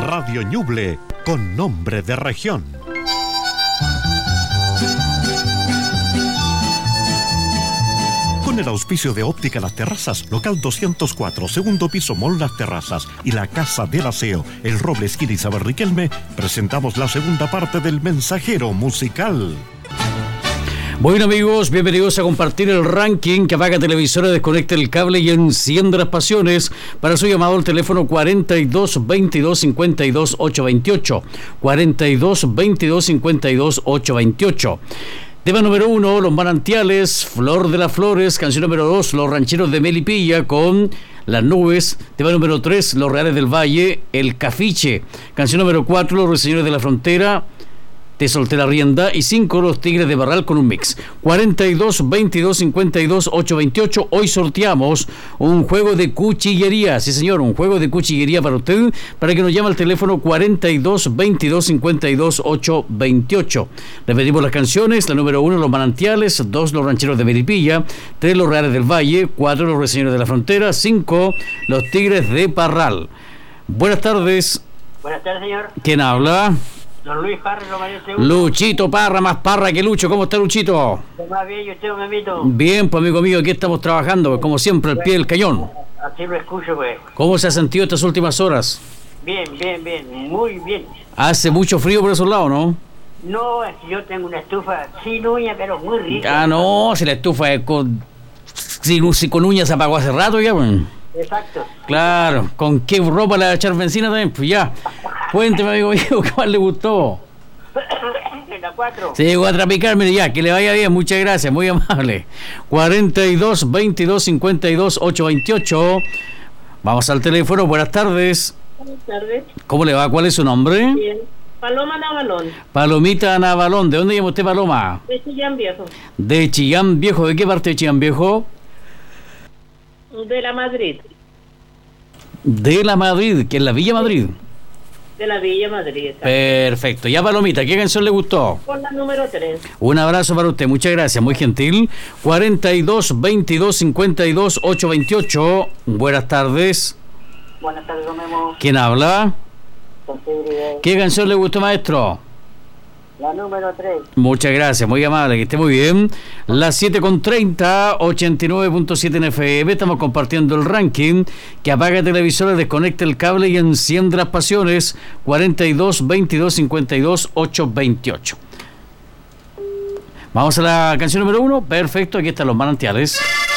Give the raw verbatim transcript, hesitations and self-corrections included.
Radio Ñuble, con nombre de región. Con el auspicio de Óptica Las Terrazas, local doscientos cuatro, segundo piso, Mall Las Terrazas, y la Casa del Aseo, El Roble, esquina Isabel Riquelme, presentamos la segunda parte del Mensajero Musical. Bueno, amigos, bienvenidos a compartir el ranking que apaga televisores, desconecta el cable y enciende las pasiones. Para su llamado al teléfono cuarenta y dos, veintidós, cincuenta y dos, ochocientos veintiocho, cuarenta y dos, veintidós, cincuenta y dos, ochocientos veintiocho. Tema número uno, Los Manantiales, Flor de las Flores. Canción número dos, Los Rancheros de Melipilla con Las Nubes. Tema número tres, Los Reales del Valle, El Cafiche. Canción número cuatro, Los Ruiseñores de la Frontera, Te solté la rienda. Y cinco, Los Tigres de Barral con un mix. cuarenta y dos, veintidós, cincuenta y dos, ochocientos veintiocho. Hoy sorteamos un juego de cuchillería. Sí, señor, un juego de cuchillería para usted, para que nos llame al teléfono cuarenta y dos, veintidós, cincuenta y dos, ochocientos veintiocho. Repetimos las canciones. La número uno, Los Manantiales. Dos, Los Rancheros de Melipilla. Tres, Los Reales del Valle. Cuatro, Los Ruiseñores de la Frontera. Cinco, Los Tigres de Parral. Buenas tardes. Buenas tardes, señor. ¿Quién habla? Don Luis Parra, lo merece. Luchito Parra, más Parra que Lucho. ¿Cómo está, Luchito? Más bien, ¿y usted, mamito? Bien, pues, amigo mío, aquí estamos trabajando, como siempre, al pie del cañón. Así lo escucho, pues. ¿Cómo se ha sentido estas últimas horas? Bien, bien, bien, muy bien. Hace mucho frío por esos lados, ¿no? No, es que yo tengo una estufa sin uña, pero muy rica. Ah, no, si la estufa es con, si, si con uñas se apagó hace rato ya, pues. Exacto. Claro, ¿con qué ropa le va a echar benzina también? Pues ya. Cuénteme, amigo mío, ¿qué más le gustó? La cuatro. Se llegó a trapicar, mire ya, que le vaya bien, muchas gracias, muy amable. cuarenta y dos, veintidós, cincuenta y dos, ochocientos veintiocho. Vamos al teléfono, buenas tardes. Buenas tardes. ¿Cómo le va? ¿Cuál es su nombre? Bien. Paloma Navalón. Palomita Navalón, ¿de dónde llama usted, Paloma? De Chillán Viejo. De Chillán Viejo, ¿de qué parte de Chillán Viejo? De la Madrid. De la Madrid, que es la Villa Madrid. De la Villa Madrid. ¿Sabes? Perfecto. Ya, Palomita, ¿qué canción le gustó? Con la número tres. Un abrazo para usted, muchas gracias, muy gentil. cuarenta y dos, veintidós, cincuenta y dos, ochocientos veintiocho. Buenas tardes. Buenas tardes, don Memo. ¿Quién habla? Con seguridad. ¿Qué canción le gustó, maestro? La número tres. Muchas gracias, muy amable, que esté muy bien. Las siete con treinta, ochenta y nueve punto siete en F M. Estamos compartiendo el ranking que apaga televisores, desconecta el cable y enciende las pasiones. cuarenta y dos, veintidós, cincuenta y dos, ochocientos veintiocho. Vamos a la canción número uno. Perfecto, aquí están Los Manantiales.